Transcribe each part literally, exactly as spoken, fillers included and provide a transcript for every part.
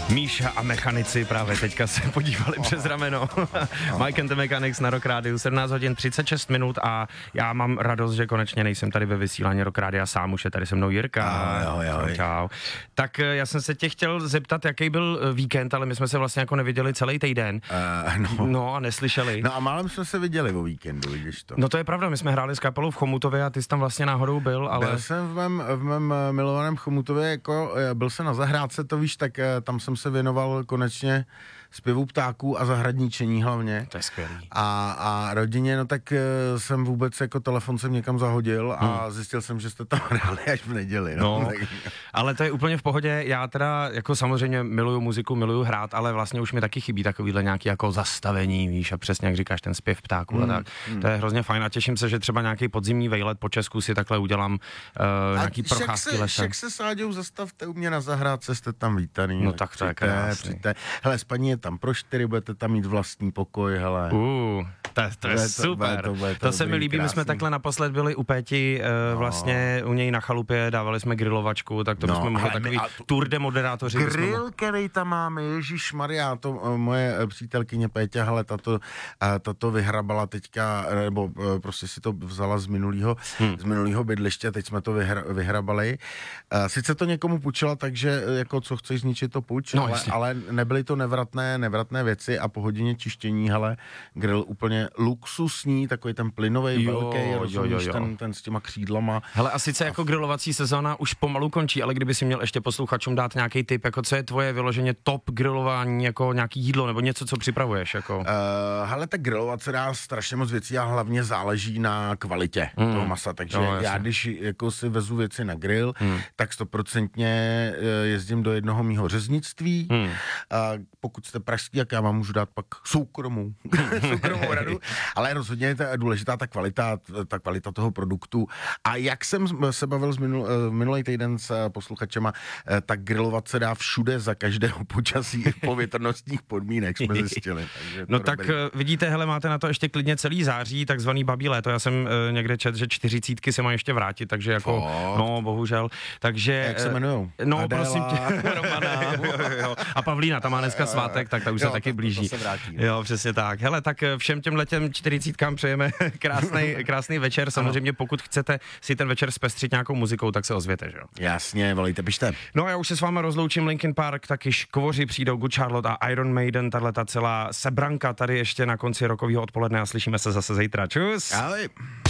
Míša a mechanici právě teďka se podívali přes rameno. Mike and the Mechanics na Rock Rádiu, sedmnáct hodin třicet šest minut a já mám radost, že konečně nejsem tady ve vysílání Rock Rádia sám, už je tady se mnou Jirka. Ahoj, ahoj. Čau. Tak já jsem se tě chtěl zeptat, jaký byl víkend, ale my jsme se vlastně jako neviděli celý týden. Uh, no. no a neslyšeli. No a málem jsme se viděli o víkendu, vidíš to. No to je pravda, my jsme hráli s kapelou v Chomutově a ty jsi tam vlastně náhodou byl, ale... Byl jsem v mém, v mém milovaném Chomutově, jako byl jsem na zahrádce, to víš, tak tam jsem se věnoval konečně zpěvu ptáků a zahradničení hlavně. To je skvělý. A, a rodině, no tak jsem vůbec jako telefon jsem někam zahodil a hmm. zjistil jsem, že jste tam hráli až v neděli. No. No, ale to je úplně v pohodě, já teda jako samozřejmě miluju muziku, miluju hrát, ale vlastně už mi taky chybí takovýhle nějaký jako zastavení, víš, a přesně jak říkáš, ten zpěv ptáků hmm. a tak. Hmm. To je hrozně fajn a těším se, že třeba nějaký podzimní vejlet po Česku si takhle udělám uh, nějaký procházky lesem. Však se Sáďou zastavte u mě na zahrádce, jste tam vítaný. No tak to je krásný. Hele, spaní je tam pro čtyři, budete tam mít vlastní pokoj, hele. Uh, to, to je super. To, to, to, to se mi líbí, krásný. My jsme takhle naposled byli u Péti, uh, vlastně no. u něj na chalupě, dávali jsme grilovačku, tak to no, bychom mohli takový to, tour de moderátoři. Grill, který tam máme, ježišmarja, to uh, moje přítelkyně Péťa, hele, tato, uh, tato vyhrabala teďka, nebo uh, prostě si to vzala z minulýho, hmm. z minulýho bydliště, teď jsme to vyhra, vyhrabali. Uh, sice to někomu půjčila, takže uh, jako co chceš zničit, to půjč, no, ale, ale nebyly to nevratné, nevratné věci a po hodině čištění, hele, grill úplně luxusní, takový ten plynový, velký, rozumíš, ten, ten s těma křídlama. Hele, a sice a jako grilovací sezóna už pomalu končí, ale kdyby si měl ještě posluchačům dát nějaký tip, jako co je tvoje vyloženě top grilování, jako nějaký jídlo, nebo něco, co připravuješ, jako? Uh, hele, tak grilovat se dá strašně moc věcí a hlavně záleží na kvalitě mm. toho masa, takže no, já když jako si vezu věci na grill, mm. tak stoprocentně jezdím do jednoho mýho řeznictví, mm. a pokud jste pražský, jak já vám můžu dát pak soukromou, soukromou radu, ale rozhodně je ta důležitá ta kvalita, ta kvalita toho produktu. A jak jsem se bavil z minul, minulý týden s posluchačema, tak grilovat se dá všude za každého počasí povětrnostních podmínek, jsme zjistili. Takže no tak dobrý. Vidíte, hele, máte na to ještě klidně celý září, takzvaný babí léto. Já jsem uh, někde čet, že čtyřicítky se mají ještě vrátit, takže jako, oh. no, bohužel. Takže... Jak se jmenujou? No, Adela. prosím tě, Romana, jo, jo, jo. A Pavlína, tam má dneska svátek, tak ta už jo, se taky to, blíží. To se vrátí, jo, přesně tak. Hele, tak všem těm letem čtyřicítkám přejeme krásný, krásný večer. Samozřejmě, pokud chcete si ten večer zpestřit nějakou muzikou, tak se ozvěte, že jo? Jasně, volejte, pište. No a já už se s váma rozloučím, Linkin Park, taky Škvoři přijdou, Good Charlotte a Iron Maiden, tahle ta celá sebranka tady ještě na konci rokového odpoledne a slyšíme se zase zítra. Čus! Ahoj.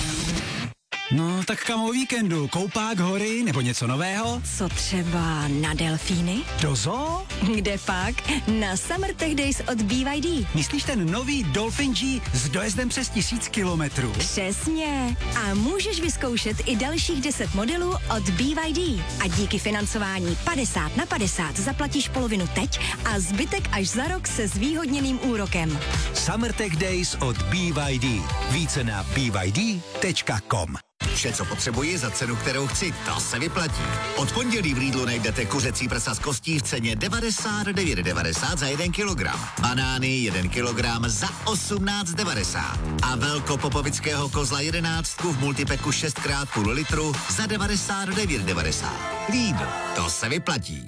No, tak kam o víkendu? Koupák, hory nebo něco nového? Co třeba na delfíny? Do zoo? Kde pak? Na Summer Tech Days od B Y D. Myslíš ten nový Dolphin G s dojezdem přes tisíc kilometrů? Přesně. A můžeš vyzkoušet i dalších deset modelů od B Y D. A díky financování padesát na padesát zaplatíš polovinu teď a zbytek až za rok se zvýhodněným úrokem. Summer Tech Days od B Y D. Více na b y d tečka com. Vše, co potřebuji za cenu, kterou chci, to se vyplatí. Od pondělí v Lidlu najdete kuřecí prsa z kostí v ceně devadesát devět devadesát za jeden kilogram. Banány jeden kilogram za osmnáct devadesát. A velkopopovického kozla jedenáctku v multipeku šest krát půl litru za devadesát devět devadesát. Lidl, to se vyplatí.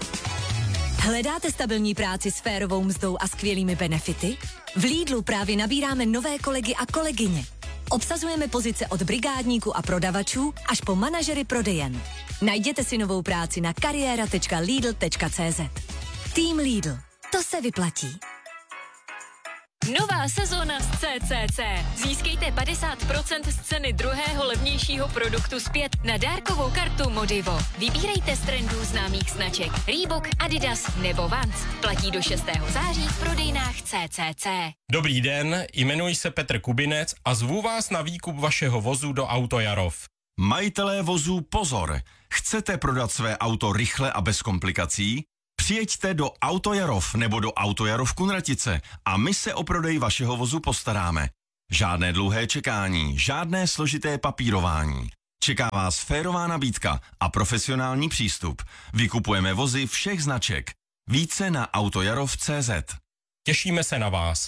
Hledáte stabilní práci s férovou mzdou a skvělými benefity? V Lidlu právě nabíráme nové kolegy a kolegyně. Obsazujeme pozice od brigádníků a prodavačů až po manažery prodejen. Najděte si novou práci na kariéra tečka lidl tečka cé zet. Tým Lidl. To se vyplatí. Nová sezóna z C C C. Získejte padesát procent z ceny druhého levnějšího produktu zpět na dárkovou kartu Modivo. Vybírejte z trendů známých značek Reebok, Adidas nebo Vans. Platí do šestého září v prodejnách C C C. Dobrý den, jmenuji se Petr Kubinec a zvu vás na výkup vašeho vozu do Autojarov. Majitelé vozů pozor! Chcete prodat své auto rychle a bez komplikací? Přijeďte do Autojarov nebo do Autojarov Kunratice a my se o prodej vašeho vozu postaráme. Žádné dlouhé čekání, žádné složité papírování. Čeká vás férová nabídka a profesionální přístup. Vykupujeme vozy všech značek. Více na autojarov tečka cé zet. Těšíme se na vás.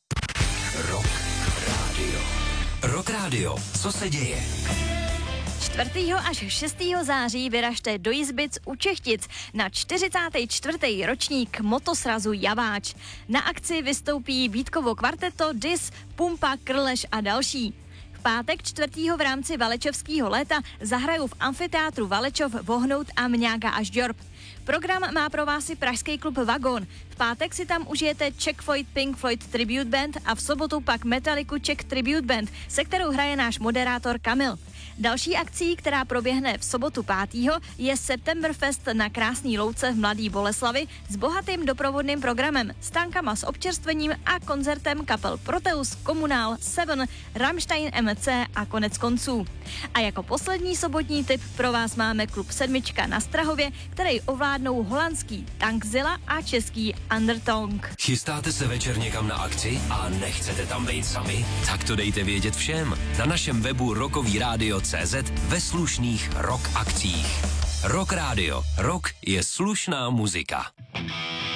Rock Radio. Rock Radio. Co se děje? čtvrtého až šestého září vyražte do Jizbic u Čechtic na čtyřicátý čtvrtý ročník motosrazu Javáč. Na akci vystoupí Vítkovo kvarteto, Dis, Pumpa, Krleš a další. V pátek čtvrtého v rámci Valečovského léta zahrajou v amfiteátru Valečov Vohnout a Mňáka až Džorb. Program má pro vás i pražský klub Vagon. V pátek si tam užijete Czech Floyd Pink Floyd Tribute Band a v sobotu pak Metallica Czech Tribute Band, se kterou hraje náš moderátor Kamil. Další akcí, která proběhne v sobotu pátého je Septemberfest na Krásný Louce v Mladý Boleslavi s bohatým doprovodným programem, stánkama s občerstvením a koncertem kapel Proteus, Komunál, Seven, Rammstein M C a konec konců. A jako poslední sobotní tip pro vás máme klub Sedmička na Strahově, který ovládnou holandský Tankzilla a český Undertong. Chystáte se večer někam na akci a nechcete tam být sami? Tak to dejte vědět všem na našem webu Rockový rádio tečka cé zet ve slušných rock akcích. Rock Radio. Rock je slušná muzika.